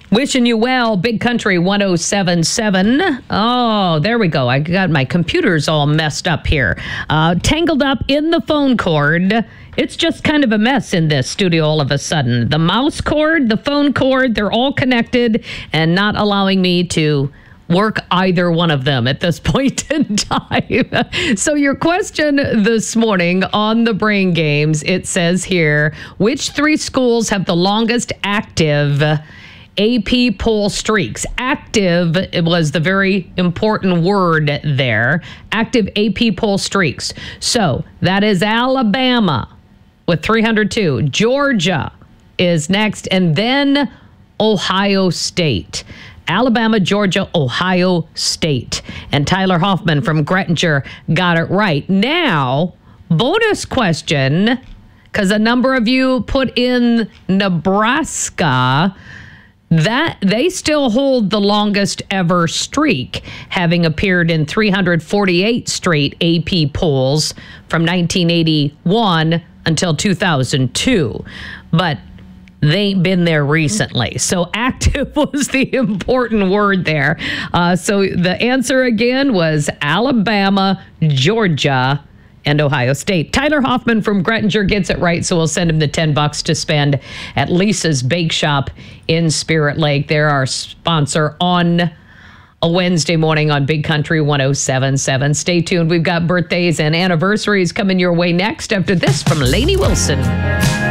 Wishing you well, Big Country 107.7. Oh, there we go. I got my computers all messed up here. Tangled up in the phone cord. It's just kind of a mess in this studio all of a sudden. The mouse cord, the phone cord, they're all connected and not allowing me to work either one of them at this point in time. So your question this morning on the Brain Games, it says here, which three schools have the longest active AP poll streaks? Active, it was the very important word there. Active AP poll streaks. So that is Alabama with 302. Georgia is next, and then Ohio State. Alabama, Georgia, Ohio State. And Tyler Hoffman from Grettinger got it right. Now, bonus question, because a number of you put in Nebraska, that they still hold the longest ever streak, having appeared in 348 straight AP polls from 1981 until 2002. But they ain't been there recently. So active was the important word there. So the answer again was Alabama, Georgia, and Ohio State. Tyler Hoffman from Grettinger gets it right, so we'll send him the $10 to spend at Lisa's Bake Shop in Spirit Lake. They're our sponsor on a Wednesday morning on Big Country 107.7. Stay tuned. We've got birthdays and anniversaries coming your way next after this from Lainey Wilson.